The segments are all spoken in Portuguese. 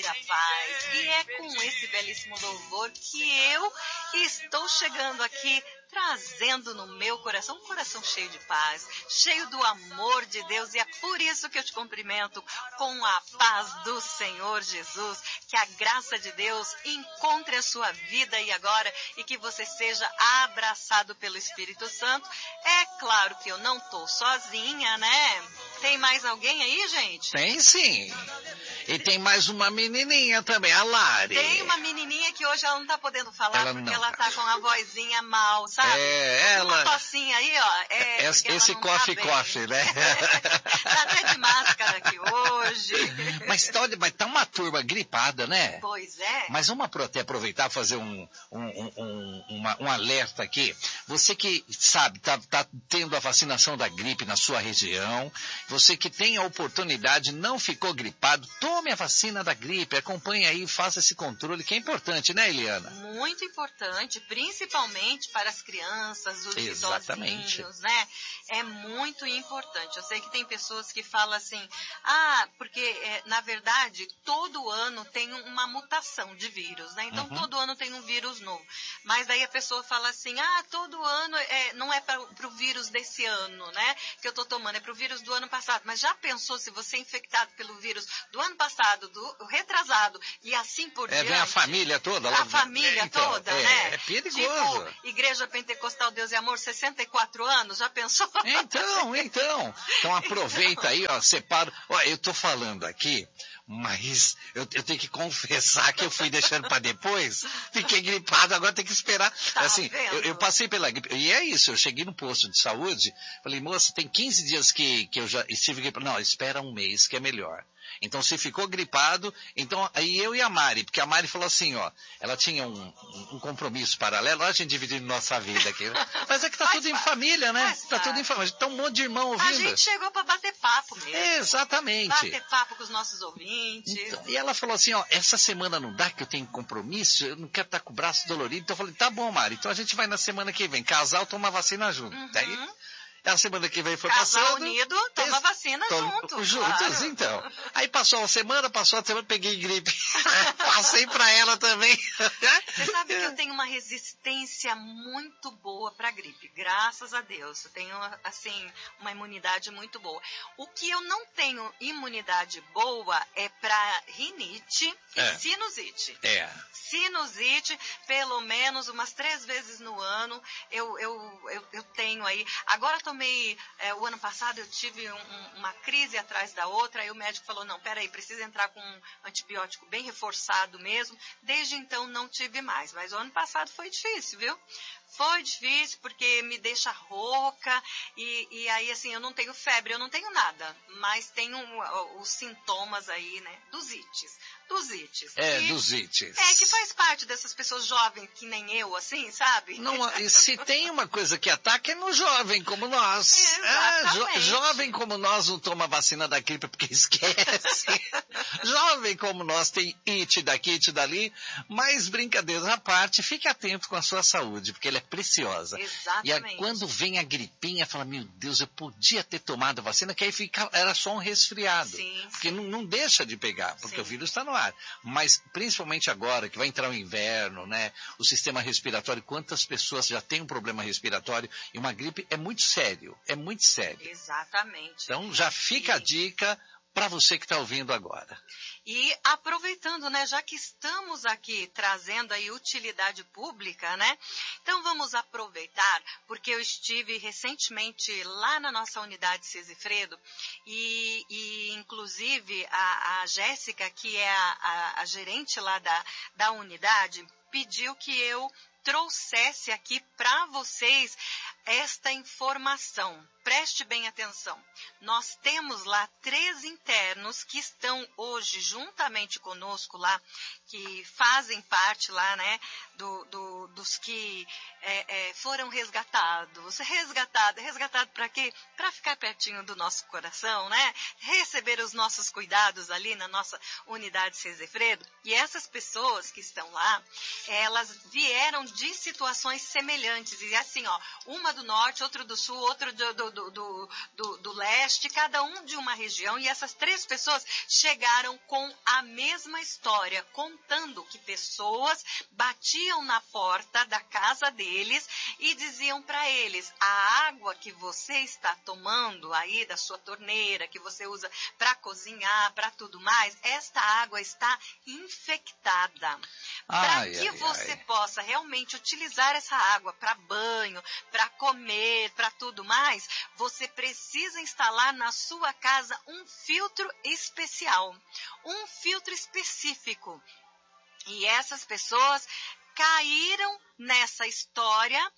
Graça e a Paz. E é com esse belíssimo louvor que eu estou chegando aqui, trazendo no meu coração um coração cheio de paz, cheio do amor de Deus, e é por isso que eu te cumprimento com a paz do Senhor Jesus. Que a graça de Deus encontre a sua vida e agora, e que você seja abraçado pelo Espírito Santo. É claro que eu não estou sozinha, né? Tem mais alguém aí, gente? Tem sim. E tem mais uma menininha também, a Lari. Tem uma menininha que hoje ela não tá podendo falar porque ela tá com a vozinha mal, sabe? Ela... Uma tocinha aí, ó. Esse coffee, né? Tá até de máscara aqui hoje. Mas tá uma turma gripada, né? Pois é. Mas vamos até aproveitar e fazer um alerta aqui. Você que sabe, tá tendo a vacinação da gripe na sua região, você que tem a oportunidade, não ficou gripado, tome a vacina da gripe, acompanhe aí, faça esse controle, que é importante, né, Eliana? Muito importante, principalmente para as crianças, os idosinhos, né? É muito importante. Eu sei que tem pessoas que falam assim, porque na verdade todo ano tem uma mutação de vírus, né? Então todo ano tem um vírus novo. Mas daí a pessoa fala assim, todo ano não é para o vírus desse ano, né? Que eu tô tomando, é para o vírus do ano passado. Mas já pensou se você é infectado pelo vírus do ano passado, do retrasado e assim por diante? Vem a família toda. A família toda, né? É perigoso. Tipo, Igreja Pentecostal Deus e Amor, 64 anos, já pensou? Então aproveita aí, ó, separa. Ó, eu tô falando aqui, mas eu tenho que confessar que eu fui deixando para depois, fiquei gripado, agora tem que esperar. Tá assim, eu passei pela gripe, e é isso, eu cheguei no posto de saúde, falei, moça, tem 15 dias que eu já estive gripado. Não, espera um mês que é melhor. Então, se ficou gripado, então, aí eu e a Mari, porque a Mari falou assim, ó, ela tinha um compromisso paralelo, a gente dividindo nossa vida aqui, mas é que tá tudo em família, né? Tá tudo em família, tá um monte de irmão ouvindo. A gente chegou para bater papo mesmo. Exatamente. Bater papo com os nossos ouvintes. Então, e ela falou assim, ó, essa semana não dá que eu tenho compromisso, eu não quero estar com o braço dolorido, então eu falei, tá bom, Mari, então a gente vai na semana que vem, casal toma vacina junto, daí... A semana que vem foi Casal passando. unido, toma vacina juntos, claro. Então. Aí passou a semana, peguei gripe. Passei pra ela também. Você sabe que eu tenho uma resistência muito boa pra gripe, graças a Deus. Eu tenho, assim, uma imunidade muito boa. O que eu não tenho imunidade boa é pra rinite e sinusite. Sinusite, pelo menos umas 3 vezes no ano, eu tenho aí. Agora tomei, o ano passado eu tive uma crise atrás da outra, aí o médico falou, não, peraí, precisa entrar com um antibiótico bem reforçado mesmo. Desde então não tive mais, mas o ano passado foi difícil, viu? Foi difícil porque me deixa rouca e aí assim, eu não tenho febre, eu não tenho nada, mas tenho os sintomas aí, né, dos ites. Dos ites. Dos ites. Que faz parte dessas pessoas jovens que nem eu, assim, sabe? Não, e se tem uma coisa que ataca é no jovem como nós. Jovem como nós não toma vacina da gripe porque esquece. Jovem como nós tem it daqui, it dali, mas brincadeiras à parte, fique atento com a sua saúde, porque ela é preciosa. Exatamente. E aí, quando vem a gripinha, fala, meu Deus, eu podia ter tomado a vacina, que aí era só um resfriado. Sim, porque não deixa de pegar, porque o vírus está no ar. Mas, principalmente agora, que vai entrar o inverno, né? O sistema respiratório, quantas pessoas já têm um problema respiratório, e uma gripe é muito sério, Exatamente. Então, já fica a dica para você que está ouvindo agora. E aproveitando, né, já que estamos aqui trazendo aí utilidade pública, né, então vamos aproveitar, porque eu estive recentemente lá na nossa unidade Sesifredo e inclusive a Jéssica, que é a gerente lá da unidade, pediu que eu trouxesse aqui para vocês esta informação. Preste bem atenção. Nós temos lá 3 internos que estão hoje juntamente conosco lá, que fazem parte lá, né, dos que foram resgatados. Resgatado para quê? Para ficar pertinho do nosso coração, né? Receber os nossos cuidados ali na nossa unidade Sesifredo. E essas pessoas que estão lá, elas vieram de situações semelhantes. E assim, ó, uma do norte, outro do sul, outro do leste, cada um de uma região, e essas 3 pessoas chegaram com a mesma história, contando que pessoas batiam na porta da casa deles e diziam para eles: a água que você está tomando aí da sua torneira, que você usa para cozinhar, para tudo mais, esta água está infectada. Para que você possa realmente utilizar essa água para banho, para comer, para tudo mais, você precisa instalar na sua casa um filtro especial, um filtro específico. E essas pessoas caíram nessa história,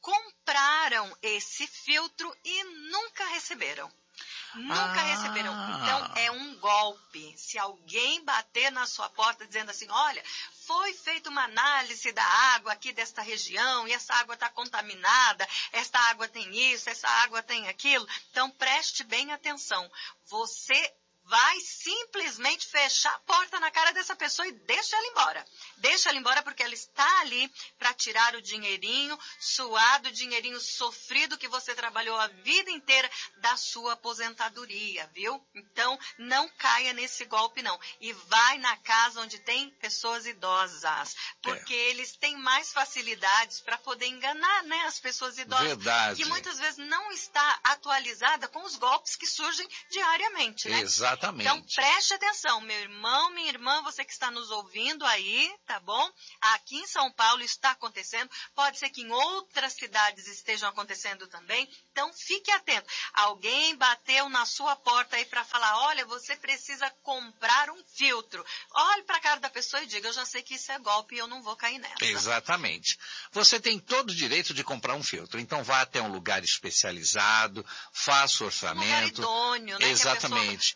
compraram esse filtro e nunca receberam. Nunca receberam. Então, é um golpe. Se alguém bater na sua porta dizendo assim: olha, foi feita uma análise da água aqui desta região e essa água está contaminada, esta água tem isso, essa água tem aquilo. Então, preste bem atenção. Você vai simplesmente fechar a porta na cara dessa pessoa e deixa ela embora. Deixa ela embora porque ela está ali para tirar o dinheirinho suado, o dinheirinho sofrido que você trabalhou a vida inteira da sua aposentadoria, viu? Então, não caia nesse golpe, não. E vai na casa onde tem pessoas idosas, porque eles têm mais facilidades para poder enganar, né, as pessoas idosas. Verdade. Que muitas vezes não está atualizada com os golpes que surgem diariamente, né? Exatamente. Então, preste atenção, meu irmão, minha irmã, você que está nos ouvindo aí, tá bom? Aqui em São Paulo está acontecendo, pode ser que em outras cidades estejam acontecendo também, então fique atento. Alguém bateu na sua porta aí para falar: olha, você precisa comprar um filtro. Olhe para a cara da pessoa e diga: eu já sei que isso é golpe e eu não vou cair nessa. Exatamente. Você tem todo o direito de comprar um filtro, então vá até um lugar especializado, faça o orçamento. Um lugar idôneo, né? Exatamente.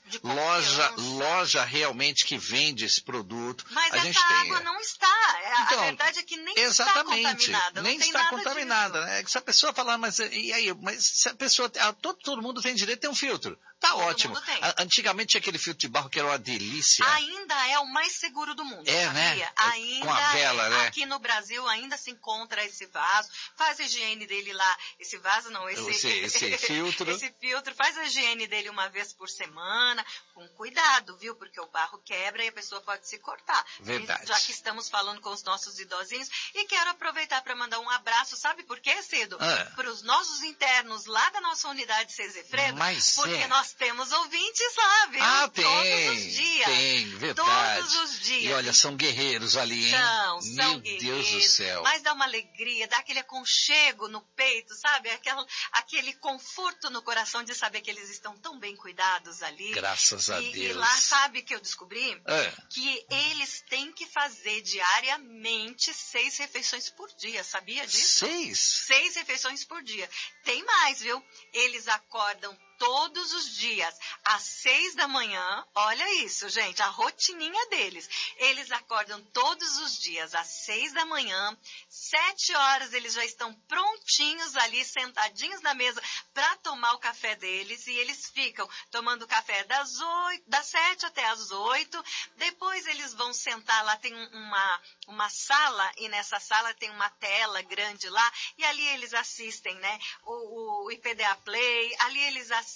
Loja realmente que vende esse produto. Mas essa água não está. Então, a verdade é que nem está contaminada. Nem está contaminada. Né? Se a pessoa falar, mas e aí? Mas se a pessoa, todo mundo tem direito a ter um filtro. Tá todo ótimo. Antigamente tinha aquele filtro de barro que era uma delícia. Ainda é o mais seguro do mundo. É, sabia? né? Ainda com a vela, né? Aqui no Brasil ainda se encontra esse vaso. Faz a higiene dele lá. Esse vaso não, esse filtro. Esse filtro, faz a higiene dele uma vez por semana. Com cuidado, viu? Porque o barro quebra e a pessoa pode se cortar. Verdade. Já que estamos falando com os nossos idosinhos. E quero aproveitar para mandar um abraço. Sabe por quê, Cido? Para os nossos internos lá da nossa unidade Cezefredo. Porque nós temos ouvintes lá, viu? Todos os dias. Tem, verdade. Todos os dias. E olha, são guerreiros ali, hein? São Meu Deus do céu. Mas dá uma alegria, dá aquele aconchego no peito, sabe? Aquele conforto no coração de saber que eles estão tão bem cuidados ali. Graças a Deus. E lá, sabe que eu descobri? Que eles têm que fazer diariamente 6 refeições por dia, sabia disso? 6 refeições por dia. Tem mais, viu? Eles acordam todos os dias, às 6 da manhã, olha isso, gente, a rotininha deles. Eles acordam todos os dias, às 6 da manhã, 7 horas eles já estão prontinhos ali, sentadinhos na mesa, para tomar o café deles, e eles ficam tomando café das 7 até as 8, depois eles vão sentar lá, tem uma sala, e nessa sala tem uma tela grande lá, e ali eles assistem, né, o IPDA Play, ali eles assistem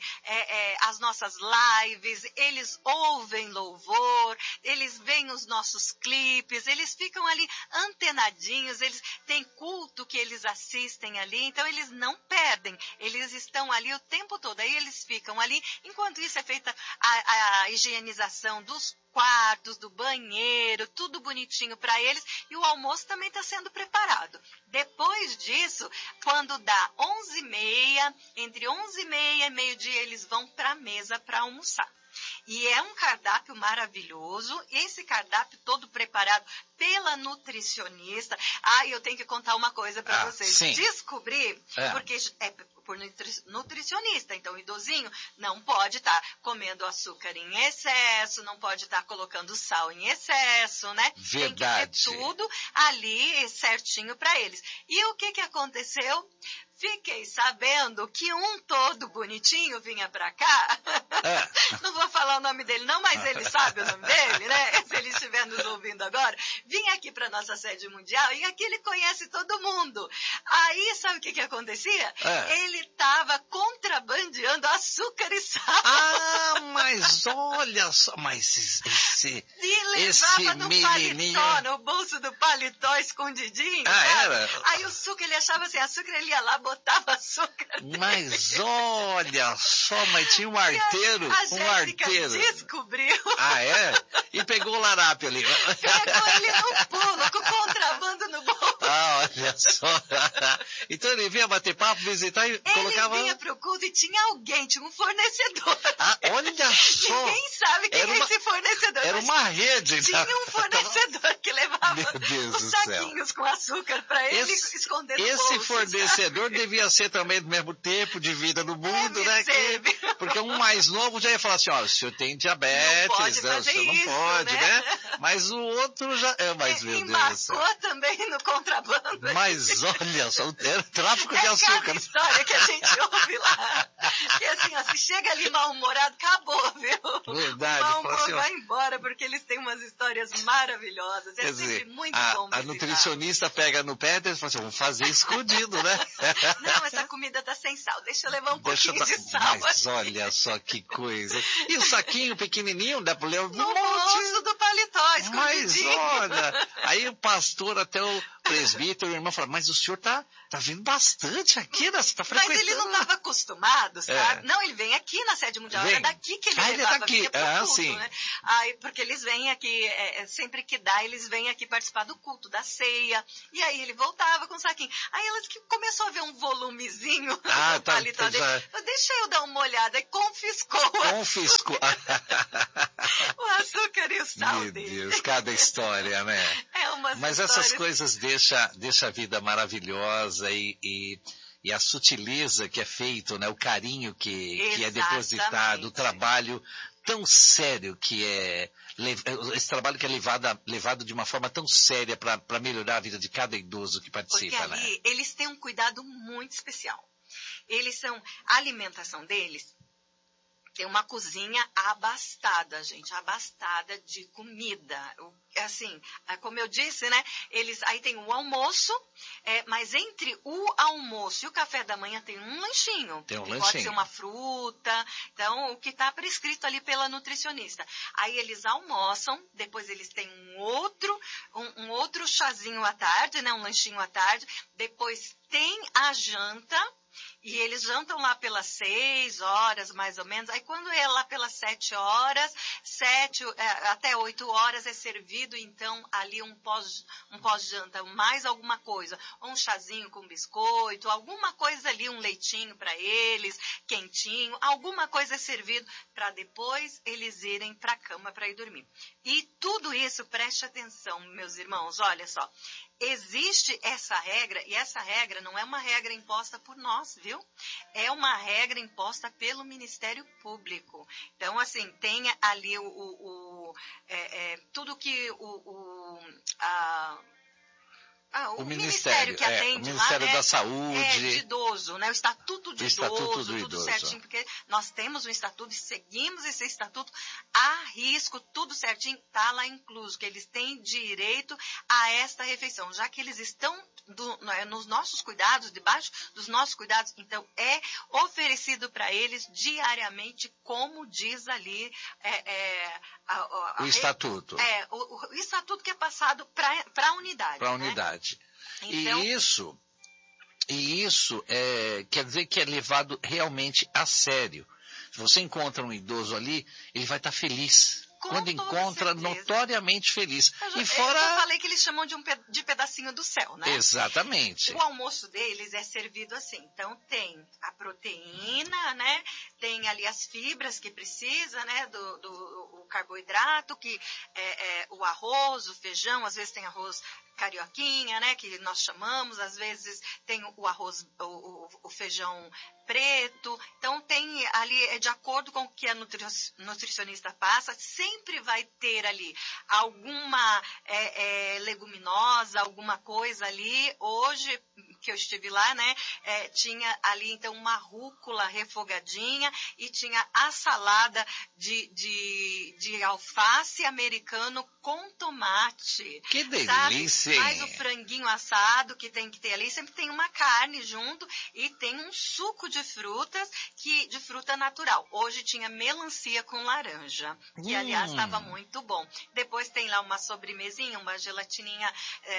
as nossas lives, eles ouvem louvor, eles veem os nossos clipes, eles ficam ali antenadinhos, eles têm culto que eles assistem ali, então eles não perdem, eles estão ali o tempo todo, aí eles ficam ali, enquanto isso é feita a higienização dos quartos, do banheiro, tudo bonitinho para eles, e o almoço também está sendo preparado. Depois disso, quando dá 11h30, entre 11h30 e meio-dia, eles vão para a mesa para almoçar. E é um cardápio maravilhoso, esse cardápio todo preparado pela nutricionista. Eu tenho que contar uma coisa para vocês. Sim. Descobri, porque é por nutricionista, então o idosinho não pode estar comendo açúcar em excesso, não pode estar colocando sal em excesso, né? Verdade. Tem que ter tudo ali certinho para eles. E o que aconteceu? Fiquei sabendo que um todo bonitinho vinha pra cá. Não vou falar o nome dele não, mas ele sabe o nome dele, né? Se ele estiver nos ouvindo agora, vinha aqui para nossa sede mundial e aqui ele conhece todo mundo. Aí, sabe o que acontecia? Ele estava contrabandeando açúcar e sal. Ah, mas olha só, mas e levava no paletó, no bolso do paletó, escondidinho. Era? Aí o suco, ele achava sem açúcar, ele ia lá, botava açúcar. Mas olha só, mas tinha um arteiro. A Jéssica descobriu. Ah, é? E pegou o larápio ali. Pegou ele no pulo, com o contrabando no bolso. Ah, olha só. Então ele vinha bater papo, visitar e colocava... Ele vinha pro culto e tinha alguém, tinha um fornecedor. Ah, olha só. Ninguém sabe quem é esse fornecedor. Era uma rede. Tinha um fornecedor que levava os saquinhos com açúcar para ele esconder no bolso. Esse fornecedor devia ser também do mesmo tempo de vida no mundo, né? Porque um mais novo já ia falar assim, ó, o senhor tem diabetes, não o senhor não pode, né? Mas o outro já... Mas, meu Deus do céu. Embarcou também no contrabando. Mas olha só, tráfico de açúcar. Cada história que a gente ouve lá. E assim, ó, se chega ali mal-humorado, acabou, viu? Verdade. O mal-humor vai embora, porque eles têm umas histórias maravilhosas. É sempre muito bom visitar. A nutricionista pega no pé e fala assim, vamos fazer escondido, né? Não, essa comida tá sem sal, deixa eu levar um pouquinho de sal. Mas olha só que coisa. E o saquinho pequenininho, dá pra levar no bolso do paletó, escondidinho. Mas olha, aí o pastor, até o presbítero, o irmão fala, mas o senhor tá vindo bastante aqui, né? Você tá frequentando. Mas ele não estava acostumado, sabe? Não, ele vem aqui na sede mundial, era daqui que ele levava, vinha pro culto, sim. Né? Aí, porque eles vêm aqui, sempre que dá, eles vêm aqui participar do culto, da ceia, e aí ele voltava com o saquinho. Aí ela que começou a ver um volumezinho no paletó dele. Deixa eu dar uma olhada, e confiscou. O açúcar e o sal dele. Meu Deus, cada história, né? Mas essas coisas deixam a vida maravilhosa e a sutileza que é feito, né? O carinho que é depositado, o trabalho tão sério que é... Esse trabalho que é levado de uma forma tão séria para melhorar a vida de cada idoso que participa, porque ali, eles têm um cuidado muito especial. A alimentação deles tem uma cozinha abastada, gente, abastada de comida. Assim, como eu disse, né, aí tem o almoço, mas entre o almoço e o café da manhã tem um lanchinho. Pode ser uma fruta, então o que está prescrito ali pela nutricionista. Aí eles almoçam, depois eles têm um outro chazinho à tarde, né, um lanchinho à tarde, depois tem a janta. E eles jantam lá pelas 6 horas, mais ou menos. Aí quando é lá pelas 7 horas, até 8 horas é servido, então, ali um pós-janta, mais alguma coisa. Um chazinho com biscoito, alguma coisa ali, um leitinho para eles, quentinho. Alguma coisa é servido para depois eles irem para a cama para ir dormir. E tudo isso, preste atenção, meus irmãos, olha só. Existe essa regra, e essa regra não é uma regra imposta por nós, viu? É uma regra imposta pelo Ministério Público. Então, assim, tem ali tudo que o Ministério que atende o Ministério lá, da Saúde. De idoso, né? O Estatuto do Idoso, tudo certinho, porque nós temos um estatuto e seguimos esse estatuto a risco, tudo certinho, está lá incluso, que eles têm direito a esta refeição, já que eles estão nos nossos cuidados, debaixo dos nossos cuidados, então é oferecido para eles diariamente, como diz ali o estatuto. O estatuto que é passado para a unidade. Para a unidade. Então, e isso quer dizer que é levado realmente a sério. Se você encontra um idoso ali, ele vai estar feliz. Quando encontra, notoriamente feliz. Eu falei que eles chamam de pedacinho do céu, né? Exatamente. O almoço deles é servido assim. Então, tem a proteína, né? Tem ali as fibras que precisa, né? O carboidrato, que o arroz, o feijão, às vezes tem arroz carioquinha, né, que nós chamamos, às vezes tem o arroz, o feijão preto, então tem ali, de acordo com o que a nutricionista passa, sempre vai ter ali alguma leguminosa, alguma coisa ali. Hoje, que eu estive lá, né, tinha ali então uma rúcula refogadinha e tinha a salada de alface americano com tomate. Que delícia! Sabe? Mais o franguinho assado que tem que ter ali, sempre tem uma carne junto e tem um suco de frutas, de fruta natural. Hoje tinha melancia com laranja, que aliás estava muito bom. Depois tem lá uma sobremesinha, uma gelatininha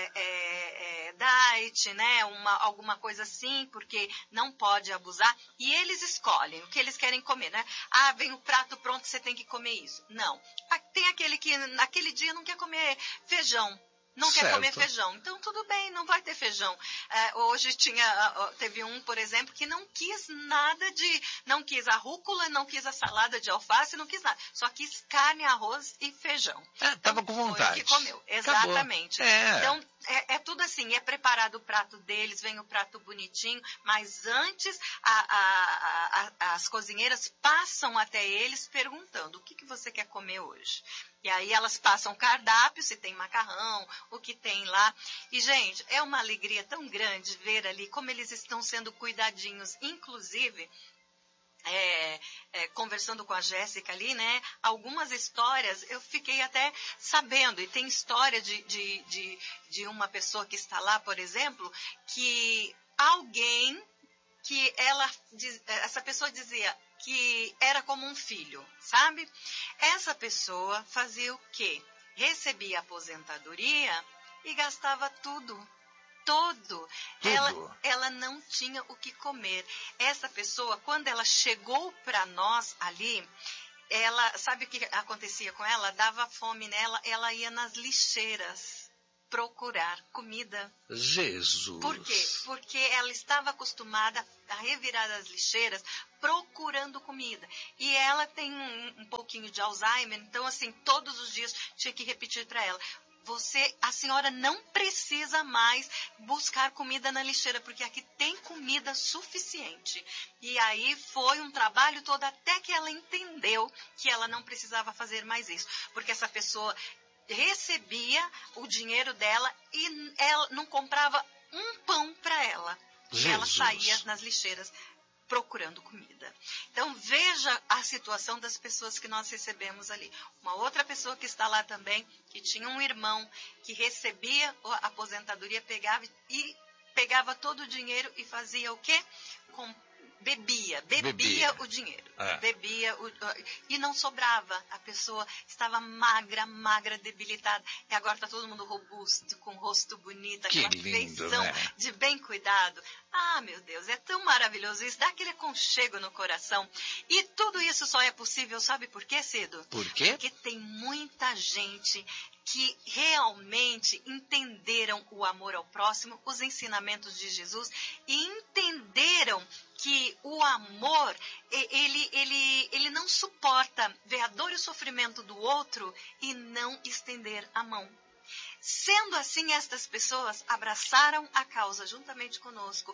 diet, né? Alguma coisa assim, porque não pode abusar. E eles escolhem o que eles querem comer, né? Ah, vem o prato pronto, você tem que comer isso. Não. Tem aquele que naquele dia não quer comer feijão. Não quer comer feijão. Então, tudo bem, não vai ter feijão. Hoje teve um, por exemplo, que não quis nada não quis a rúcula, não quis a salada de alface, não quis nada. Só quis carne, arroz e feijão. Tava com vontade. Foi o que comeu. Exatamente. Então, é tudo assim, é preparado o prato deles, vem o prato bonitinho, mas antes as cozinheiras passam até eles perguntando: o que você quer comer hoje? E aí elas passam cardápio, se tem macarrão, o que tem lá. E, gente, é uma alegria tão grande ver ali como eles estão sendo cuidadinhos. Inclusive, conversando com a Jéssica ali, né? Algumas histórias eu fiquei até sabendo. E tem história de uma pessoa que está lá, por exemplo, que alguém que essa pessoa dizia que era como um filho, sabe? Essa pessoa fazia o quê? Recebia aposentadoria e gastava tudo. Todo. Ela não tinha o que comer. Essa pessoa, quando ela chegou para nós ali, sabe o que acontecia com ela? Dava fome nela, ela ia nas lixeiras procurar comida. Jesus! Por quê? Porque ela estava acostumada a revirar as lixeiras procurando comida. E ela tem um pouquinho de Alzheimer, então assim, todos os dias tinha que repetir para ela: a senhora não precisa mais buscar comida na lixeira, porque aqui tem comida suficiente. E aí foi um trabalho todo até que ela entendeu que ela não precisava fazer mais isso. Porque essa pessoa recebia o dinheiro dela e ela não comprava um pão para ela. Jesus. E ela saía nas lixeiras procurando comida. Então, veja a situação das pessoas que nós recebemos ali. Uma outra pessoa que está lá também, que tinha um irmão que recebia a aposentadoria, pegava todo o dinheiro e fazia o quê? Bebia o dinheiro. E não sobrava. A pessoa estava magra, debilitada. E agora está todo mundo robusto, com o rosto bonito, aquela feição, né? De bem cuidado. Ah, meu Deus, é tão maravilhoso isso. Dá aquele aconchego no coração. E tudo isso só é possível, sabe por quê, Cido? Por quê? Porque tem muita gente que realmente entenderam o amor ao próximo, os ensinamentos de Jesus, e entenderam que o amor, ele não suporta ver a dor e o sofrimento do outro e não estender a mão. Sendo assim, estas pessoas abraçaram a causa juntamente conosco,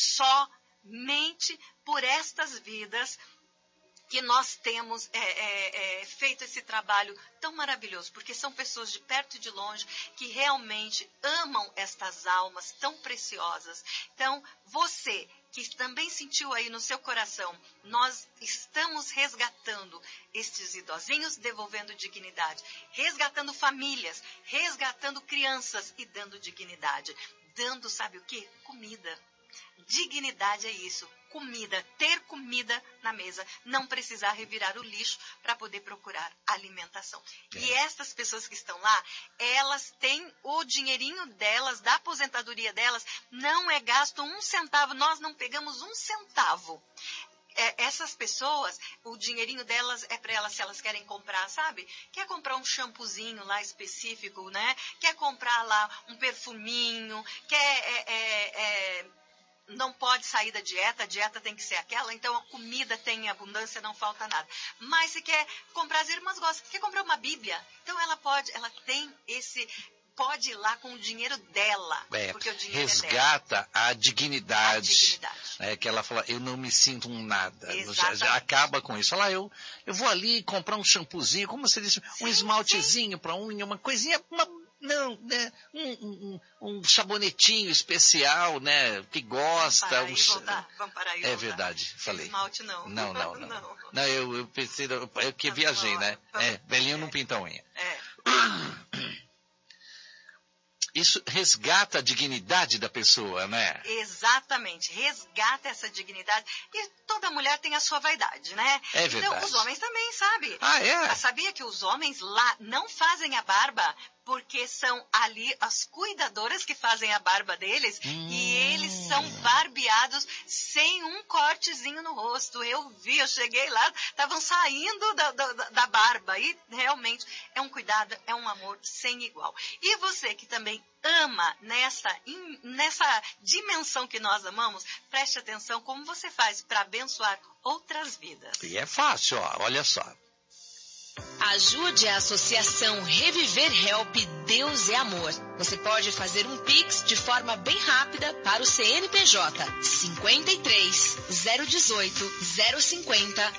somente por estas vidas que nós temos feito esse trabalho tão maravilhoso, porque são pessoas de perto e de longe que realmente amam estas almas tão preciosas. Então, você que também sentiu aí no seu coração, nós estamos resgatando estes idosinhos, devolvendo dignidade, resgatando famílias, resgatando crianças e dando dignidade. Dando, sabe o quê? Comida. Dignidade é isso. Comida, ter comida na mesa, não precisar revirar o lixo para poder procurar alimentação. E estas pessoas que estão lá, elas têm o dinheirinho delas, da aposentadoria delas, não é gasto um centavo, nós não pegamos um centavo. Essas pessoas, o dinheirinho delas é para elas, se elas querem comprar, sabe? Quer comprar um shampoozinho lá específico, né? Quer comprar lá um perfuminho, não pode sair da dieta, a dieta tem que ser aquela, então a comida tem abundância, não falta nada. Mas se quer comprar, as irmãs gostam, quer comprar uma Bíblia, então ela tem pode ir lá com o dinheiro dela, porque o dinheiro resgata é dela. A dignidade. Que ela fala, eu não me sinto um nada. Já acaba com isso. Fala, eu vou ali comprar um shampoozinho, como você disse, um esmaltezinho para unha, uma coisinha Não, né? Um sabonetinho especial, né? Que gosta. Vamos parar aí. É verdade, falei. Esmalte não. Não. Não, eu pensei, eu que viajei, né? Velhinho não pinta unha. Isso resgata a dignidade da pessoa, né? Exatamente, resgata essa dignidade. E toda mulher tem a sua vaidade, né? É verdade. Então, os homens também, sabe? É? Sabia que os homens lá não fazem a barba porque são ali as cuidadoras que fazem a barba deles e eles são barbeados sem um cortezinho no rosto. Eu cheguei lá, estavam saindo da barba e realmente é um cuidado, é um amor sem igual. E você que também ama nessa dimensão que nós amamos, preste atenção como você faz para abençoar outras vidas. E é fácil, olha só. Ajude a Associação Reviver Help Deus é Amor. Você pode fazer um Pix de forma bem rápida para o CNPJ 53 018 050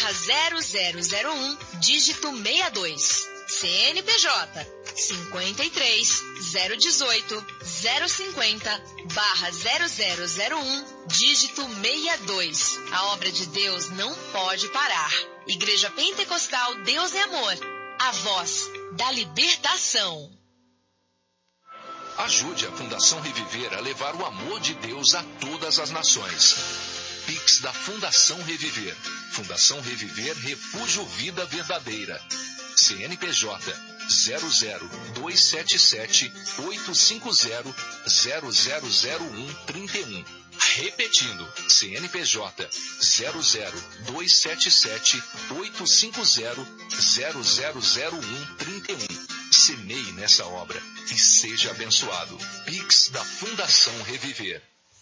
/0001 dígito 62. CNPJ 53 018 050 /0001 dígito 62. A obra de Deus não pode parar. Igreja Pentecostal Deus é Amor, a voz da libertação. Ajude a Fundação Reviver a levar o amor de Deus a todas as nações. Pix da Fundação Reviver. Fundação Reviver Refúgio Vida Verdadeira. CNPJ 00277 850 000131. Repetindo, CNPJ 00277 850 000131. Semeie nessa obra e seja abençoado. Pix da Fundação Reviver.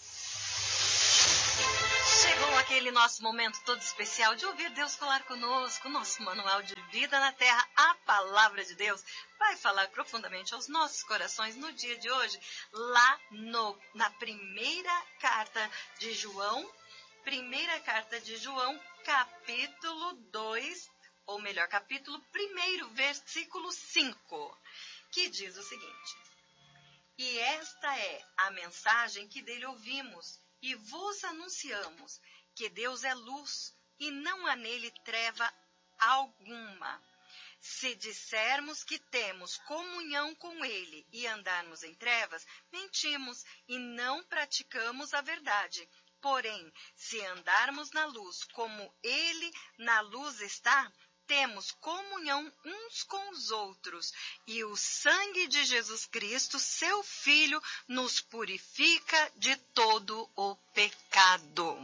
Chegou aquele nosso momento todo especial de ouvir Deus falar conosco, nosso manual de vida na terra, a palavra de Deus vai falar profundamente aos nossos corações no dia de hoje, lá na primeira carta de João, capítulo 2, ou melhor, capítulo 1, versículo 5, que diz o seguinte: E esta é a mensagem que dele ouvimos e vos anunciamos, que Deus é luz e não há nele treva alguma. Se dissermos que temos comunhão com ele e andarmos em trevas, mentimos e não praticamos a verdade. Porém, se andarmos na luz como ele na luz está, temos comunhão uns com os outros, e o sangue de Jesus Cristo, seu Filho, nos purifica de todo o pecado.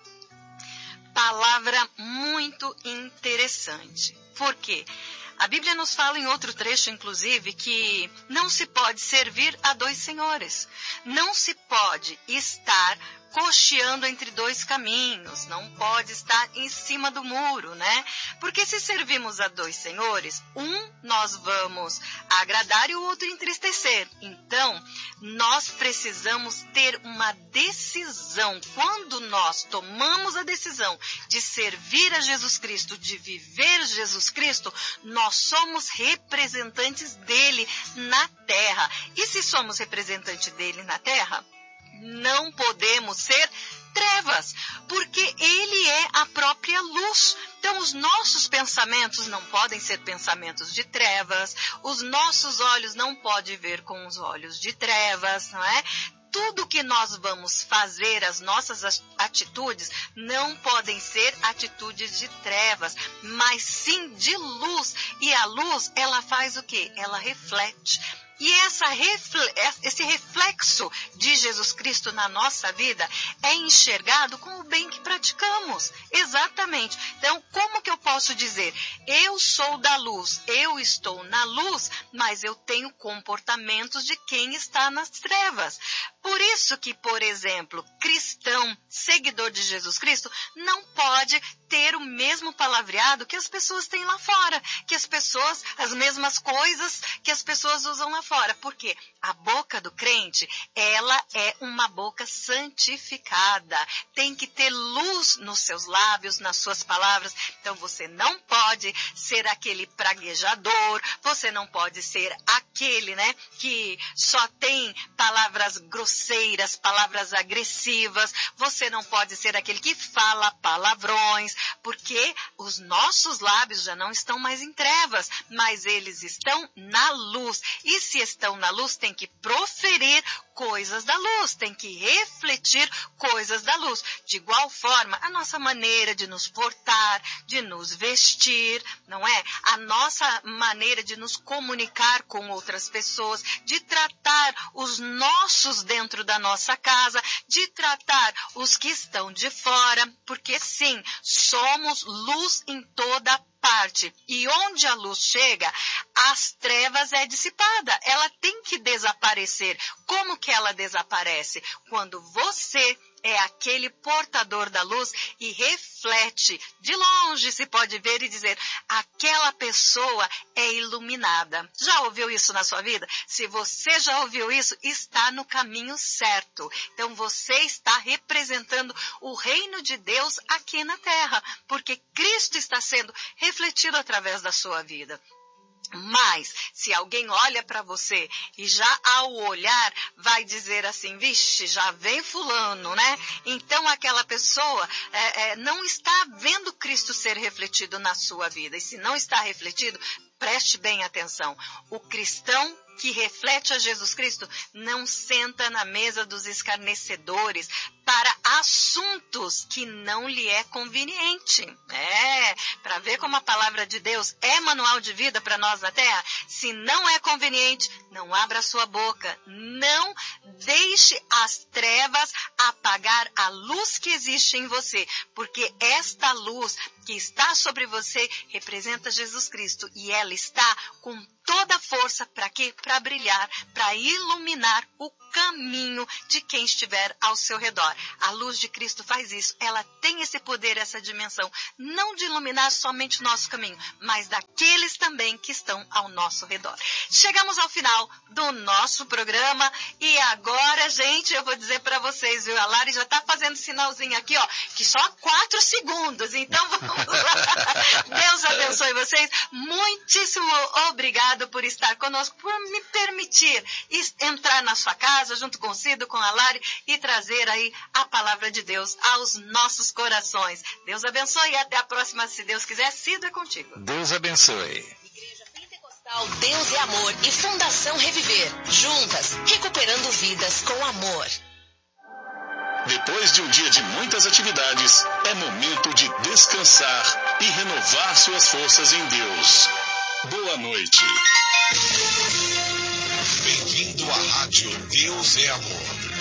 Palavra muito interessante. Por quê? A Bíblia nos fala em outro trecho, inclusive, que não se pode servir a dois senhores. Não se pode estar cocheando entre dois caminhos, não pode estar em cima do muro, né? Porque se servimos a dois senhores, nós vamos agradar e o outro entristecer. Então, nós precisamos ter uma decisão. Quando nós tomamos a decisão de servir a Jesus Cristo, de viver Jesus Cristo, nós somos representantes dele na terra. E se somos representantes dele na terra, não podemos ser trevas, porque ele é a própria luz. Então, os nossos pensamentos não podem ser pensamentos de trevas, os nossos olhos não podem ver com os olhos de trevas, não é? Tudo que nós vamos fazer, as nossas atitudes, não podem ser atitudes de trevas, mas sim de luz. E a luz, ela faz o quê? Ela reflete. E esse reflexo de Jesus Cristo na nossa vida é enxergado com o bem que praticamos. Exatamente. Então, como que eu posso dizer? Eu sou da luz, eu estou na luz, mas eu tenho comportamentos de quem está nas trevas. Por isso que, por exemplo, cristão, seguidor de Jesus Cristo, não pode ter o mesmo palavreado que as pessoas têm lá fora, que as mesmas coisas que as pessoas usam lá fora. Porque a boca do crente, ela é uma boca santificada. Tem que ter luz nos seus lábios, nas suas palavras. Então você não pode ser aquele praguejador, você não pode ser aquele, né, que só tem palavras grosseiras, palavras agressivas. Você não pode ser aquele que fala palavrões, porque os nossos lábios já não estão mais em trevas, mas eles estão na luz. E se estão na luz, tem que proferir coisas da luz, tem que refletir coisas da luz. De igual forma, a nossa maneira de nos portar, de nos vestir, não é? A nossa maneira de nos comunicar com outras pessoas, de tratar os nossos dentro da nossa casa, de tratar os que estão de fora, porque sim, somos luz em toda parte. E onde a luz chega, as trevas é dissipada. Ela tem que desaparecer. Como que ela desaparece? Quando você é aquele portador da luz e reflete. De longe se pode ver e dizer, aquela pessoa é iluminada. Já ouviu isso na sua vida? Se você já ouviu isso, está no caminho certo. Então você está representando o reino de Deus aqui na terra, porque Cristo está sendo refletido através da sua vida. Mas, se alguém olha para você e já ao olhar vai dizer assim, vixe, já vem fulano, né? Então aquela pessoa não está vendo Cristo ser refletido na sua vida. E se não está refletido, preste bem atenção. O cristão que reflete a Jesus Cristo não senta na mesa dos escarnecedores para assuntos que não lhe é conveniente. Para ver como a palavra de Deus é manual de vida para nós na terra. Se não é conveniente, não abra sua boca. Não deixe as trevas apagar a luz que existe em você, porque esta luz que está sobre você representa Jesus Cristo e ela está com toda a força para quê? Para brilhar, para iluminar o caminho de quem estiver ao seu redor. A luz de Cristo faz isso. Ela tem esse poder, essa dimensão, não de iluminar somente o nosso caminho, mas daqueles também que estão ao nosso redor. Chegamos ao final do nosso programa e agora, gente, eu vou dizer para vocês, viu? A Lari já está fazendo sinalzinho aqui, ó, que só 4 segundos. Então vamos lá. Deus abençoe vocês. Muitíssimo obrigado por estar conosco, por me permitir entrar na sua casa, junto com o Cido, com a Lari, e trazer aí a palavra de Deus aos nossos corações. Deus abençoe e até a próxima, se Deus quiser. Cido, é contigo. Deus abençoe. Igreja Pentecostal Deus é Amor e Fundação Reviver, juntas, recuperando vidas com amor. Depois de um dia de muitas atividades, é momento de descansar e renovar suas forças em Deus. Boa noite. Bem-vindo à Rádio Deus é Amor.